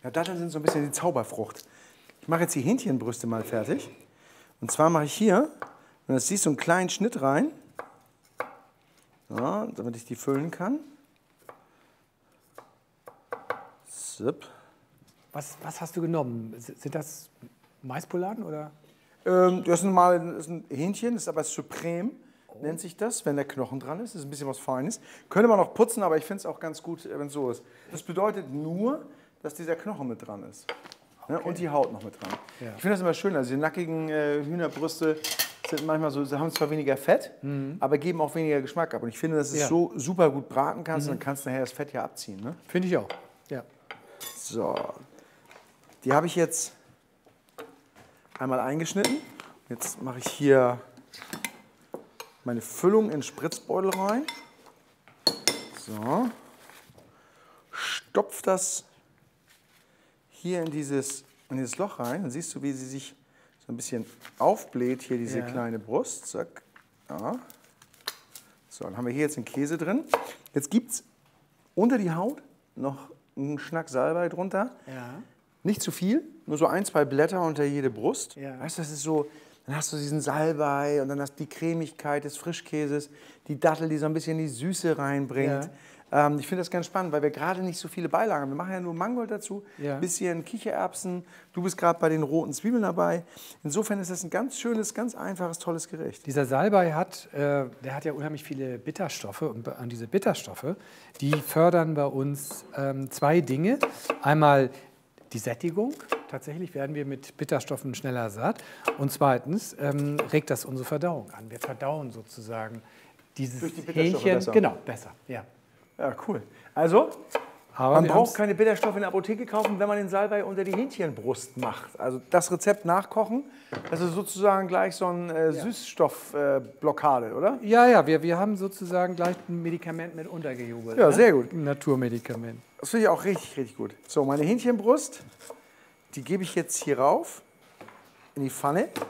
Ja, Datteln sind so ein bisschen die Zauberfrucht. Ich mache jetzt die Hähnchenbrüste mal fertig. Und zwar mache ich hier, und das siehst du, einen kleinen Schnitt rein, ja, damit ich die füllen kann. Zip. Was hast du genommen? Sind das Maispoladen oder? Das ist ein Hähnchen, das ist aber Supreme, nennt sich das, wenn der Knochen dran ist. Das ist ein bisschen was Feines. Könnte man noch putzen, aber ich finde es auch ganz gut, wenn es so ist. Das bedeutet nur, dass dieser Knochen mit dran ist. Ne? Und die Haut noch mit dran. Ja. Ich finde das immer schön. Also die nackigen Hühnerbrüste sind manchmal so, sie haben zwar weniger Fett, aber geben auch weniger Geschmack ab. Und ich finde, dass du es so super gut braten kannst, und dann kannst du nachher das Fett ja abziehen. Ne? Finde ich auch, ja. So, die habe ich jetzt einmal eingeschnitten. Jetzt mache ich hier meine Füllung in den Spritzbeutel rein. So. Stopf das hier in dieses Loch rein. Dann siehst du, wie sie sich so ein bisschen aufbläht, hier diese kleine Brust. Zack. Ja. So, dann haben wir hier jetzt den Käse drin. Jetzt gibt es unter die Haut noch einen Schnack Salbei drunter. Ja. Nicht zu viel, nur so 1, 2 Blätter unter jede Brust. Ja. Weißt du, das ist so, dann hast du diesen Salbei und dann hast du die Cremigkeit des Frischkäses, die Dattel, die so ein bisschen die Süße reinbringt. Ja. Ich finde das ganz spannend, weil wir gerade nicht so viele Beilagen haben. Wir machen ja nur Mangold dazu, bisschen Kichererbsen. Du bist gerade bei den roten Zwiebeln dabei. Insofern ist das ein ganz schönes, ganz einfaches, tolles Gericht. Dieser Salbei der hat ja unheimlich viele Bitterstoffe. Und an diese Bitterstoffe, die fördern bei uns 2 Dinge. Einmal die Sättigung. Tatsächlich werden wir mit Bitterstoffen schneller satt. Und zweitens regt das unsere Verdauung an. Wir verdauen sozusagen dieses durch die Bitterstoffe Hähnchen. besser. Genau, besser. Ja. Ja, cool. Also, Aber man braucht keine Bitterstoffe in der Apotheke kaufen, wenn man den Salbei unter die Hähnchenbrust macht. Also das Rezept nachkochen, das ist sozusagen gleich so eine Süßstoffblockade, oder? Ja, wir haben sozusagen gleich ein Medikament mit untergejubelt. Ja, sehr gut. Ein Naturmedikament. Das finde ich auch richtig, richtig gut. So, meine Hähnchenbrust, die gebe ich jetzt hier rauf in die Pfanne.